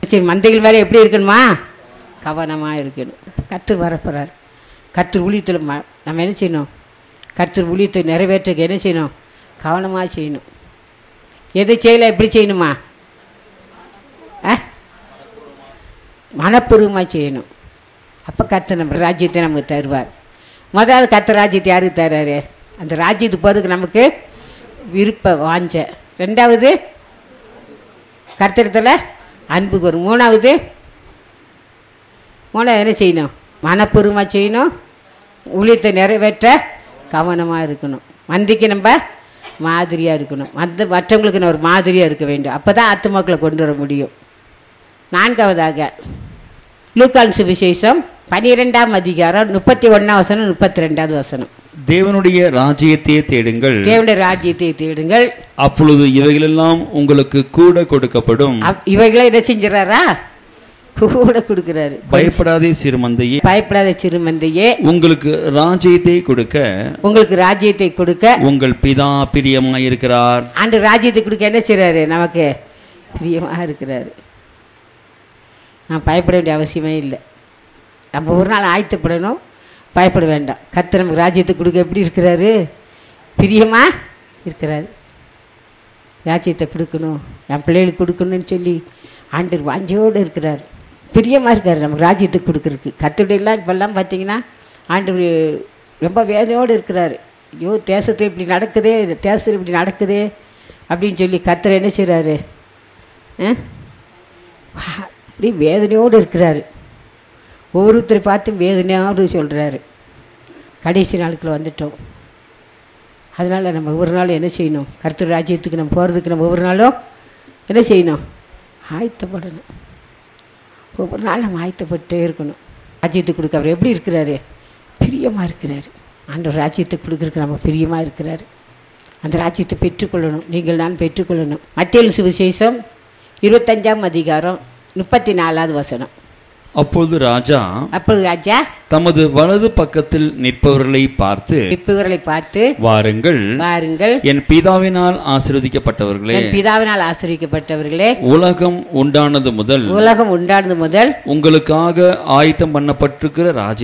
சரி, மந்தைகள் மேலே எப்படி இருக்கணுமா? கவனமாக இருக்கணும். கர்த்தர் வரப்போகிறார். கர்த்தர் ஊழியத்தில் நம்ம என்ன செய்யணும்? கர்த்தர் ஊழியத்தை நிறைவேற்றுக்கு என்ன செய்யணும்? கவனமாக செய்யணும். எதை செய்யலை எப்படி செய்யணுமா? மனப்பூர்வமாக செய்யணும். அப்போ கர்த்தர் நம்ம ராஜ்யத்தை நமக்கு தருவார். முதல்ல கர்த்தர் ராஜ்யத்தை யாருக்கு தர்றாரு? அந்த ராஜ்யத்துக்கு போகிறதுக்கு நமக்கு விருப்ப வாஞ்ச. ரெண்டாவது கர்த்தரத்தில் அன்புக்கு வரும். மூணாவது என்ன செய்யணும்? மனப்பூர்வமாக செய்யணும். ஊழியத்தை நிறைவேற்ற கவனமாக இருக்கணும். மந்திக்கு நம்ம மாதிரியாக இருக்கணும். மற்றவங்களுக்கு நான் ஒரு மாதிரியாக இருக்க வேண்டும். அப்போ தான் ஆத்துமாக்களை கொண்டு வர முடியும். நான்காவதாக லூக்கான் சுவிசேஷம் 12ஆம் அதிகாரம் 31 32 வசனம். தேவனுடைய ராஜ்யத்தை தேடுங்கள், தேவனுடைய ராஜ்யத்தை தேடுங்கள், அப்பொழுது இவைகளெல்லாம் உங்களுக்கு கூட கொடுக்கப்படும். இவைகளை என்ன செஞ்சாரா? கூட கொடுக்கிறாரு. பயப்படாதே சிறுமந்தையே, பயப்படாத சிறுமந்தையே, உங்களுக்கு ராஜ்யத்தை கொடுக்க, உங்களுக்கு ராஜ்யத்தை கொடுக்க உங்கள் பிதா பிரியமாயிருக்கிறார். ஆண்டு ராஜ்யத்தை கொடுக்க என்ன செய்றாரு? நமக்கு பிரியமாக இருக்கிறாரு. நான் பயப்பட வேண்டிய அவசியமே இல்லை. நம்ம ஒரு நாள் ஆயத்தப்படணும், பயப்பட வேண்டாம். கர்த்தர் நமக்கு ராஜ்யத்தை கொடுக்க எப்படி இருக்கிறாரு? பிரியமாக இருக்கிறாரு. ராஜ்யத்தை கொடுக்கணும், என் பிள்ளைகளுக்கு கொடுக்கணும்னு சொல்லி ஆண்டவர் வாஞ்சையோடு இருக்கிறார். பிரியமாக இருக்கார் நமக்கு ராஜ்யத்தை கொடுக்குறதுக்கு. கர்த்தருடையெல்லாம் இப்போல்லாம் பார்த்தீங்கன்னா ஆண்டவர் ரொம்ப வேதனையோடு இருக்கிறார். ஐயோ, தேசத்தில் இப்படி நடக்குதே, தேசத்தில் இப்படி நடக்குதே அப்படின்னு சொல்லி கர்த்தர் என்ன செய்கிறாரு? அப்படி வேதனையோடு இருக்கிறாரு. ஒவ்வொருத்தரை பார்த்து வேதனையோடு சொல்கிறாரு. கடைசி நாளுக்குள்ள வந்துட்டோம். அதனால் நம்ம ஒவ்வொரு நாளும் என்ன செய்யணும்? கர்த்தர் ராஜ்யத்துக்கு நம்ம போகிறதுக்கு நம்ம ஒவ்வொரு நாளும் என்ன செய்யணும்? ஆயத்தப்படணும். ஒவ்வொரு நாள் நம்ம ஆயத்தப்பட்டே இருக்கணும். ராஜ்யத்துக்கு கொடுக்க அவர் எப்படி இருக்கிறாரு? பிரியமாக இருக்கிறாரு. ஆண்டவர் ராஜ்யத்தை கொடுக்குறதுக்கு நம்ம பிரியமாக இருக்கிறாரு. அந்த ராஜ்யத்தை பெற்றுக்கொள்ளணும். நீங்கள் நான் பெற்றுக்கொள்ளணும். மத்தேயு சுவிசேஷம் 25ஆம் அதிகாரம் 34 வசனம். அப்பொழுது ராஜா தமது வலது பக்கத்தில் நிற்பவர்களை பார்த்து வாருங்கள், என் பிதாவினால் ஆசீர்வதிக்கப்பட்டவர்களே, உலகம் உண்டானது முதல் உங்களுக்காக ஆயத்தம் பண்ணப்பட்டிருக்கிற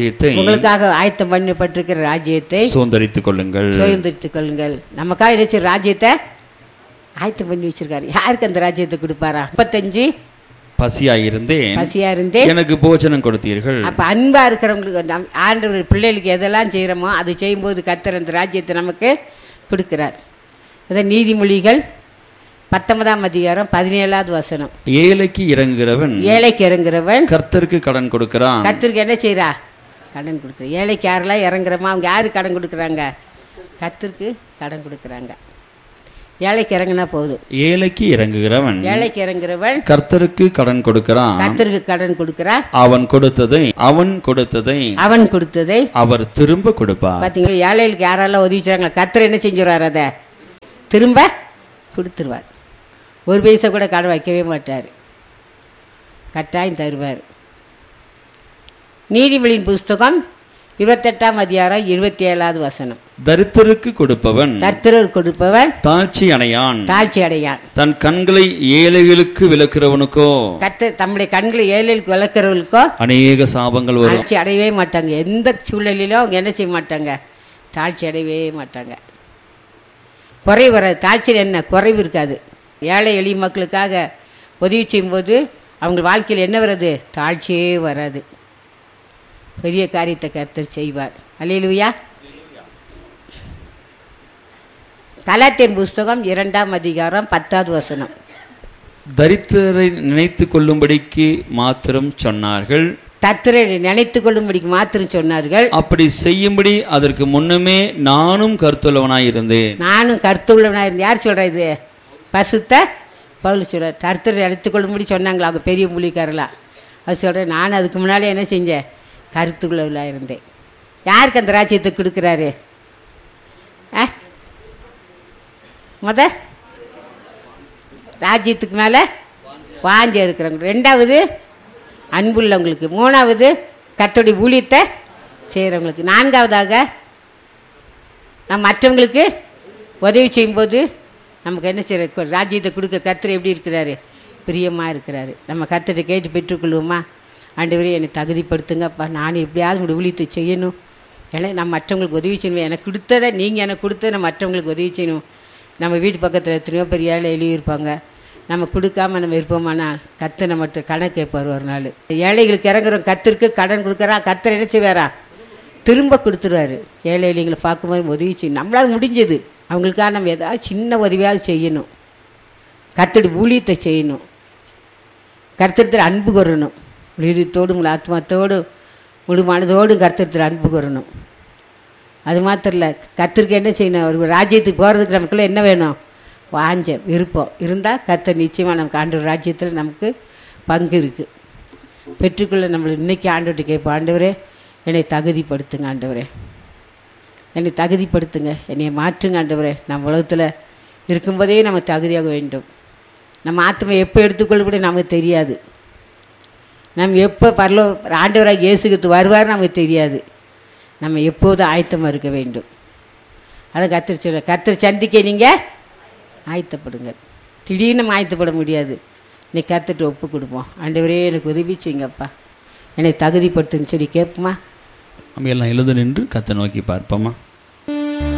ராஜ்யத்தை சுதந்தரித்துக் கொள்ளுங்கள். நமக்காக நினைச்ச ராஜ்யத்தை ஆயத்தம் பண்ணி வச்சிருக்காரு. யாருக்கு அந்த ராஜ்யத்தை கொடுப்பாரா? 35 பசியாயிருந்தேன், எனக்கு போஜனம் கொடுத்தீர்கள். அப்ப அன்பா இருக்கிறவங்களுக்கு ஆண்டவர் பிள்ளைகளுக்கு எதெல்லாம் செய்யறோமோ அது செய்யும்போது கர்த்தர் அந்த ராஜ்யத்தை நமக்கு கொடுக்கிறார். அதான் நீதிமொழிகள் 19ஆம் அதிகாரம் 17வது வசனம். ஏழைக்கு இறங்குகிறவன் கர்த்தருக்கு கடன் கொடுக்கிறான். கர்த்தருக்கு என்ன செய்யறா? கடன் கொடுக்குற. ஏழைக்கு யாரெல்லாம் இறங்குறோமா அவங்க யாரு கடன் கொடுக்குறாங்க? கர்த்தருக்கு கடன் கொடுக்குறாங்க. ஏழைக்கு இறங்கினா போதும். ஏழைக்கு இறங்குகிறவன் கர்த்தருக்கு கடன் கொடுக்கிறான். அவன் கொடுத்ததை அவர் திரும்ப கொடுப்பார். பாத்தீங்களா? ஏழைகளுக்கு யாரெல்லாம் உதவிச்சாங்க கர்த்தர் என்ன செஞ்சுருவார்? அதை திரும்ப கொடுத்துருவார். ஒரு பைசா கூட கடன் வைக்கவே மாட்டார். கட்டாயம் தருவார். நீதிமொழியின் புஸ்தகம் 28ஆம் அதிகாரம் 27வது வசனம். தரித்திரருக்கு கொடுப்பவன் தாழ்ச்சி அடையான். தன் கண்களை ஏழைகளுக்கு விலக்கிறவனுக்கோ, கர்த்தர் தம்முடைய கண்களை ஏழைகளுக்கு விலக்கிறவர்களுக்கோ அநேக சாபங்கள் வரும். தாழ்ச்சி அடையவே மாட்டாங்க. எந்த சூழ்நிலையிலும் அவங்க என்ன செய்ய மாட்டாங்க? தாழ்ச்சி அடையவே மாட்டாங்க. குறைவு வராது. தாழ்ச்சியில் என்ன குறைவு இருக்காது. ஏழை எளிய மக்களுக்காக உதவி செய்யும்போது அவங்க வாழ்க்கையில் என்ன வராது? தாழ்ச்சியே வராது. பெரிய காரியத்தை கர்த்தர் செய்வார். அல்லேலூயா. கலாத்தியர் புஸ்தகம் 2ஆம் அதிகாரம் 10வது வசனம். தரித்திரரை நினைத்து கொள்ளும்படிக்கு மாத்திரம் சொன்னார்கள். தரித்திரரை நினைத்து கொள்ளும்படிக்கு மாத்திரம் சொன்னார்கள். அப்படி செய்யும்படி அதற்கு முன்னமே நானும் கருத்துள்ளவனாயிருந்தேன். யார் சொல்ற? இது பரிசுத்த பவுல் சொல்றார். தரித்திரரை நினைத்து கொள்ளும்படி சொன்னாங்களா அவங்க பெரிய மூலிக்காரலா? அது சொல்கிறேன். நான் அதுக்கு முன்னாலே என்ன செஞ்சேன்? கருத்துக்குள்ளவளாக இருந்தேன். யாருக்கு அந்த ராஜ்யத்தை கொடுக்குறாரு? ராஜ்யத்துக்கு மேலே வாஞ்ச இருக்கிறவங்க. ரெண்டாவது அன்புள்ளவங்களுக்கு. மூணாவது கர்த்தருடைய ஊழியத்தை செய்கிறவங்களுக்கு. நான்காவதாக மற்றவங்களுக்கு உதவி செய்யும்போது நமக்கு என்ன செய்கிற ராஜ்யத்தை கொடுக்க கர்த்தர் எப்படி இருக்கிறாரு? பிரியமாக இருக்கிறாரு. நம்ம கர்த்தர்கிட்ட கேட்டு பெற்றுக்கொள்வோமா? ஆண்டவரே என்னை தகுதிப்படுத்துங்கப்பா, நான் எப்படியாவது உங்களுடைய ஊழியத்தை செய்யணும், ஏன்னா நான் மற்றவங்களுக்கு உதவி செய்யணும், எனக்கு கொடுத்ததை நீங்கள் எனக்கு கொடுத்ததை நான் மற்றவங்களுக்கு உதவி செய்யணும். நம்ம வீட்டு பக்கத்தில் எத்தனையோ பெரிய ஏழை எழுதியிருப்பாங்க, நம்ம கொடுக்காம நம்ம இருப்போமானா கர்த்தர் நம்மகிட்ட கடன் கேட்பார். ஒரு நாள் ஏழைகளுக்கு இறங்குறோம், கர்த்தருக்கு கடன் கொடுக்குறா, கர்த்தர் என்ன செய்வாரா? திரும்ப கொடுத்துருவாரு. ஏழை எளிங்களை பார்க்கும்போது உதவி செய்யணும், நம்மளால் முடிஞ்சது அவங்களுக்காக நம்ம ஏதாவது சின்ன உதவியாவது செய்யணும். கர்த்தருடைய ஊழியத்தை செய்யணும், கர்த்தரத்தில் அன்பு கூறணும், உயிரத்தோடு உங்கள் ஆத்மாத்தோடு முழு மனதோடும் கர்த்தரத்தில் அன்பு கூறணும். அது மாத்திரம் இல்லை, கர்த்தருக்கு என்ன செய்யணும்? ஒரு ராஜ்யத்துக்கு போகிறதுக்கு நமக்குள்ளே என்ன வேணும்? வாஞ்ச விருப்பம் இருந்தால் கர்த்தர் நிச்சயமாக நமக்கு ஆண்டவர் ராஜ்யத்தில் நமக்கு பங்கு இருக்குது. பெற்றுக்கொள்ள நம்மளை இன்றைக்கி ஆண்டவர்கிட்ட கேட்போம், ஆண்டவரே என்னை தகுதிப்படுத்துங்க, ஆண்டவரே என்னை தகுதிப்படுத்துங்க, என்னை மாற்றுங்க ஆண்டவரே. நம்ம உலகத்தில் இருக்கும்போதே நம்ம தகுதியாக வேண்டும். நம்ம ஆத்மா எப்போ எடுத்துக்கொள்ள கூட நமக்கு தெரியாது. நம்ம எப்போ ஆண்டவராக இயேசுக்கு வருவார் நமக்கு தெரியாது. நம்ம எப்போதும் ஆயத்தமாக இருக்க வேண்டும். அதை கர்த்தர் சொல்ல, கர்த்தர் சந்திக்க நீங்கள் ஆயத்தப்படுங்க. திடீர்னு நம்ம ஆயத்தப்பட முடியாது. இன்னைக்கு கர்த்தர்கிட்ட ஒப்பு கொடுப்போம், ஆண்டவரே எனக்கு உதவி செய்யுங்கப்பா, என்னை தகுதிப்படுத்துன்னு சொல்லி கேட்போமா? நம்ம எல்லாம் எழுத நின்று கர்த்தரை நோக்கி பார்ப்போமா?